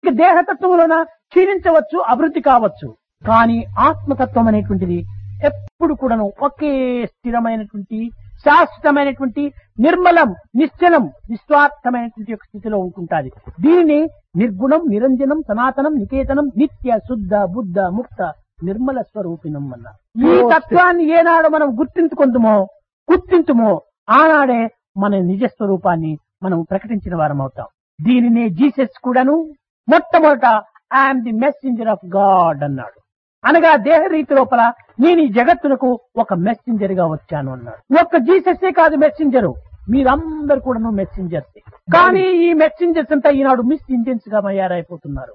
దేహతత్వంలోన క్షీణించవచ్చు, అభివృద్ధి కావచ్చు. కానీ ఆత్మతత్వం అనేటువంటిది ఎప్పుడు కూడాను ఒకే స్థిరమైనటువంటి, శాశ్వతమైనటువంటి, నిర్మలం, నిశ్చలం, నిస్వార్థమైనటువంటి యొక్క స్థితిలో ఉంటుంటాది. దీనిని నిర్గుణం, నిరంజనం, సనాతనం, నికేతనం, నిత్య, శుద్ధ, బుద్ధ, ముక్త, నిర్మల స్వరూపిణం అన్నారు. ఈ తత్వాన్ని ఏనాడు మనం గుర్తించుమో ఆనాడే మన నిజ స్వరూపాన్ని మనం ప్రకటించిన వారం అవుతాం. దీనినే జీసస్ కూడాను మొట్టమొదట I'm the messenger of God అన్నాడు. అనగా దేహ రీతి లోపల నేను ఈ జగత్తునకు ఒక మెసెంజర్ గా వచ్చాను అన్నాడు. ఒక్క జీసస్సే కాదు మెసెంజరు, మీరందరూ కూడాను మెసెంజర్స్. కానీ ఈ మెసెంజర్స్ అంతా ఈనాడు మిస్ ఇండియన్స్ గా తయారైపోతున్నారు.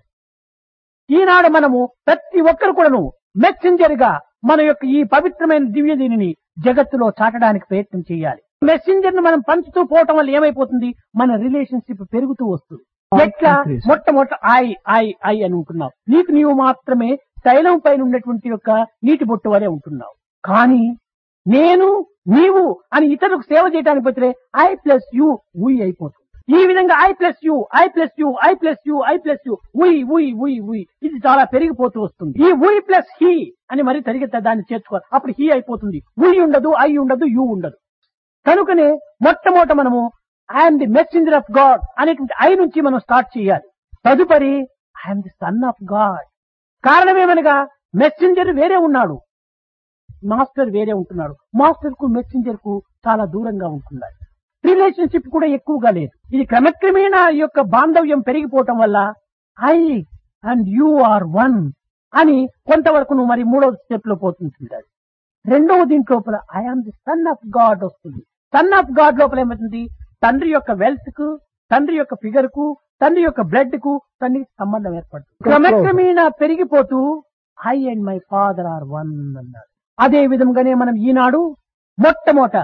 ఈనాడు మనము ప్రతి ఒక్కరు కూడాను మెసెంజర్ గా మన యొక్క ఈ పవిత్రమైన దివ్య దీనిని జగత్తులో చాటడానికి ప్రయత్నం చేయాలి. మెసెంజర్ ను మనం పంచుతూ పోవటం వల్ల ఏమైపోతుంది, మన రిలేషన్షిప్ పెరుగుతూ వస్తుంది. ఎట్లా? మొట్టమొదట ఐ అని ఉంటున్నావు, నీకు నీవు మాత్రమే తైలం పైన ఉన్నటువంటి యొక్క నీటి బొట్టు వలె ఉంటున్నావు. కానీ నేను, నీవు అని ఇతరులకు సేవ చేయడానికి పోతే ఐ ప్లస్ యూ ఉయ్ అయిపోతుంది. ఈ విధంగా I plus you, I plus you, I plus you, I plus you, ఉయ్ ఇది చాలా పెరిగిపోతూ వస్తుంది. ఈ ఉయ్ ప్లస్ హీ అని మరి తరిగితే దాన్ని చేర్చుకోవాలి. అప్పుడు హీ అయిపోతుంది. ఉయ్ ఉండదు, ఐ ఉండదు, యూ ఉండదు. కనుకనే మొట్టమొదట మనము I'm the messenger of God అనేటువంటి ఐ నుంచి మనం స్టార్ట్ చేయాలి. తదుపరి I'm the son of God. కారణమేమనగా messenger వేరే ఉన్నాడు, మాస్టర్ వేరే ఉంటున్నాడు. మాస్టర్ కు మెసెంజర్ కు చాలా దూరంగా ఉంటున్నారు. రిలేషన్షిప్ కూడా ఎక్కువగా లేదు. ఇది క్రమక్రమేణా ఈ యొక్క బాంధవ్యం పెరిగిపోవటం వల్ల I and you are one అని కొంతవరకు నువ్వు మరి మూడవ స్టెప్ లో పోతుంటుంది. రెండవ దీంట్లోపల I am the son of God వస్తుంది. సన్ ఆఫ్ గాడ్ లోపల ఏమవుతుంది, తండ్రి యొక్క వెల్త్ కు, తండ్రి యొక్క ఫిగర్ కు, తండ్రి యొక్క బ్లడ్ కు తండ్రికి సంబంధం ఏర్పడుతుంది. క్రమక్రమేణా పెరిగిపోతూ I and my father are one అన్నారు. అదే విధంగానే మనం ఈనాడు మొట్టమొదట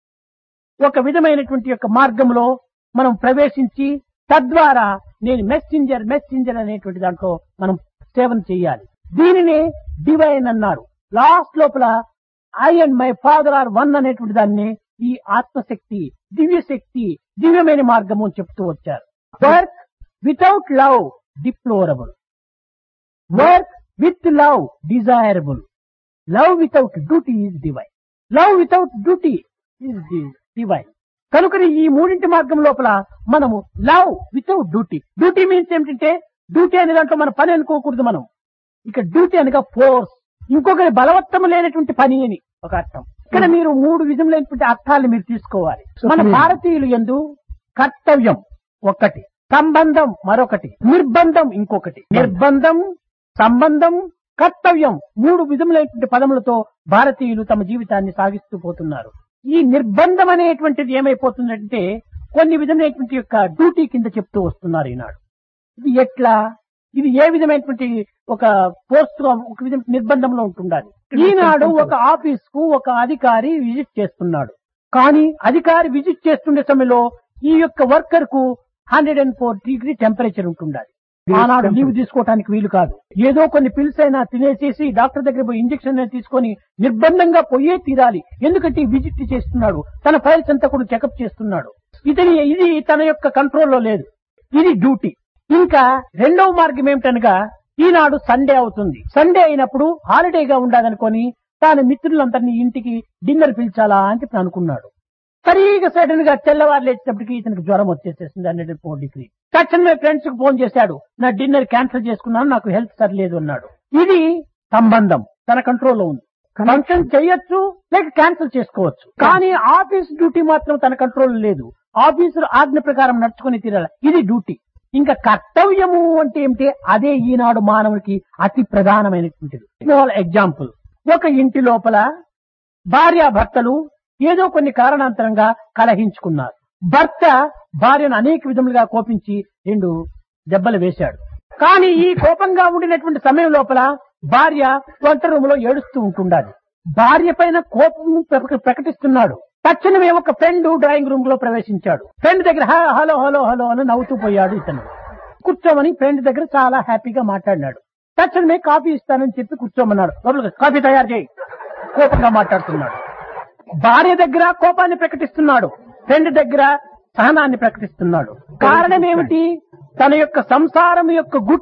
ఒక విధమైనటువంటి యొక్క మార్గంలో మనం ప్రవేశించి తద్వారా నేను మెసెంజర్ అనేటువంటి దాంట్లో మనం సేవన చేయాలి. దీనిని డివైన్ అన్నారు. లాస్ట్ లోపల I and my father are one అనేటువంటి దాన్ని ఈ ఆత్మశక్తి, దివ్యశక్తి, దివ్యమైన మార్గము అని చెప్తూ వచ్చారు. Work without love deplorable, work with love desirable, love without duty is divine, love without duty is divine. కనుకని ఈ మూడింటి మార్గం లోపల మనము love without duty, duty means ఏమిటంటే డ్యూటీ అనే దాంట్లో మన పని అనుకోకూడదు. మనం ఇక డ్యూటీ అనగా ఫోర్స్, ఇంకొకరి బలవత్తము లేనటువంటి పని అని ఒక అర్థం. ఇక్కడ మీరు మూడు విధములైనటువంటి అర్థాలు మీరు తీసుకోవాలి. మన భారతీయులు యందు కర్తవ్యం ఒకటి, సంబంధం మరొకటి, నిర్బంధం ఇంకొకటి. నిర్బంధం, సంబంధం, కర్తవ్యం మూడు విధములైనటువంటి పదములతో భారతీయులు తమ జీవితాన్ని సాగిస్తూ పోతున్నారు. ఈ నిర్బంధం అనేటువంటిది ఏమైపోతుందంటే కొన్ని విధమైనటువంటి యొక్క డ్యూటీ కింద చెప్తూ వస్తున్నారు ఈనాడు. ఇది ఎట్లా, ఇది ఏ విధమైనటువంటి ఒక పోస్ట్ ఒక విధ నిర్బంధంలో ఉంటుండాలి. ఈనాడు ఒక ఆఫీస్ కు ఒక అధికారి విజిట్ చేస్తున్నాడు. కానీ అధికారి విజిట్ చేస్తుండే సమయంలో ఈ యొక్క వర్కర్ కు 104 డిగ్రీ టెంపరేచర్ ఉంటుండాలి. ఆనాడు లీవ్ తీసుకోవడానికి వీలు కాదు. ఏదో కొన్ని పిల్స్ అయినా తినేసేసి డాక్టర్ దగ్గర పోయి ఇంజక్షన్ అయినా తీసుకొని నిర్బంధంగా పోయే తీరాలి. ఎందుకంటే విజిట్ చేస్తున్నాడు, తన ఫైల్స్ అంతా కూడా చెకప్ చేస్తున్నాడు. ఇది తన యొక్క కంట్రోల్లో లేదు. ఇది డ్యూటీ. ఇంకా రెండవ మార్గం ఏమిటనగా ఈనాడు సండే అవుతుంది. సండే అయినప్పుడు హాలిడేగా ఉండాలనుకొని తాను మిత్రులందరినీ ఇంటికి డిన్నర్ పిలిచాలా అని చెప్పి అనుకున్నాడు. సరిగా సడన్ గా తెల్లవారు లేచేటప్పటికి ఇతనికి జ్వరం వచ్చేసేసింది 104 డిగ్రీ. తక్షణమే ఫ్రెండ్స్ కు ఫోన్ చేశాడు, నా డిన్నర్ క్యాన్సిల్ చేసుకున్నాను, నాకు హెల్త్ సరిలేదు అన్నాడు. ఇది సంబంధం తన కంట్రోల్లో ఉంది. ఫంక్షన్ చేయొచ్చు లేక క్యాన్సిల్ చేసుకోవచ్చు. కానీ ఆఫీస్ డ్యూటీ మాత్రం తన కంట్రోల్ లేదు. ఆఫీసులు ఆజ్ఞ ప్రకారం నడుచుకుని తీరాలి. ఇది డ్యూటీ. ఇంకా కర్తవ్యము అంటే ఏమిటి, అదే ఈనాడు మానవునికి అతి ప్రధానమైనటువంటిది. ఎగ్జాంపుల్, ఒక ఇంటి లోపల భార్యాభర్తలు ఏదో కొన్ని కారణాంతరంగా కలహించుకున్నారు. భర్త భార్యను అనేక విధములుగా కోపించి 2 దెబ్బలు వేశాడు. కానీ ఈ కోపంగా ఉండినటువంటి సమయం లోపల భార్య వంట రూమ్ లో ఏడుస్తూ ఉంటుండాలి. భార్య పైన కోపం ప్రకటిస్తున్నాడు. తక్షణమే ఒక ఫ్రెండ్ డ్రాయింగ్ రూమ్ లో ప్రవేశించాడు. ఫ్రెండ్ దగ్గర హలో హలో హలో అని నవ్వుతూ పోయాడు. ఇతను కూర్చోమని ఫ్రెండ్ దగ్గర చాలా హ్యాపీగా మాట్లాడినాడు. తక్షణమే కాఫీ ఇస్తానని చెప్పి కూర్చోమన్నాడు. కాఫీ తయారు చేయి, కోపంగా మాట్లాడుతున్నాడు. భార్య దగ్గర కోపాన్ని ప్రకటిస్తున్నాడు, ఫ్రెండ్ దగ్గర సహనాన్ని ప్రకటిస్తున్నాడు. కారణం ఏమిటి, తన యొక్క సంసారం యొక్క